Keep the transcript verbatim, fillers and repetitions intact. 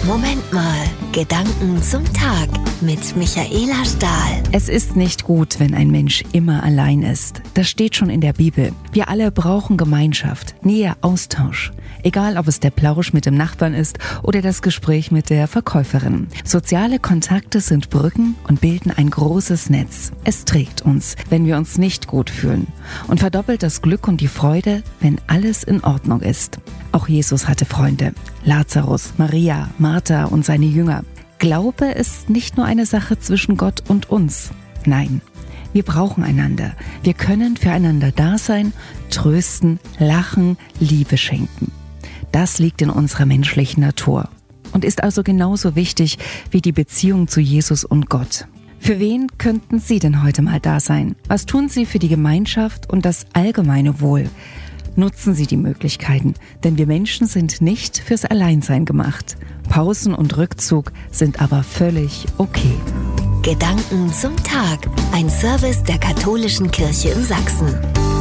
Moment mal, Gedanken zum Tag mit Michaela Stahl. Es ist nicht gut, wenn ein Mensch immer allein ist. Das steht schon in der Bibel. Wir alle brauchen Gemeinschaft, Nähe, Austausch. Egal, ob es der Plausch mit dem Nachbarn ist oder das Gespräch mit der Verkäuferin. Soziale Kontakte sind Brücken und bilden ein großes Netz. Es trägt uns, wenn wir uns nicht gut fühlen, und verdoppelt das Glück und die Freude, wenn alles in Ordnung ist. Auch Jesus hatte Freunde. Lazarus, Maria, Martha und seine Jünger. Glaube ist nicht nur eine Sache zwischen Gott und uns. Nein, wir brauchen einander. Wir können füreinander da sein, trösten, lachen, Liebe schenken. Das liegt in unserer menschlichen Natur und ist also genauso wichtig wie die Beziehung zu Jesus und Gott. Für wen könnten Sie denn heute mal da sein? Was tun Sie für die Gemeinschaft und das allgemeine Wohl? Nutzen Sie die Möglichkeiten, denn wir Menschen sind nicht fürs Alleinsein gemacht. Pausen und Rückzug sind aber völlig okay. Gedanken zum Tag. Ein Service der Katholischen Kirche in Sachsen.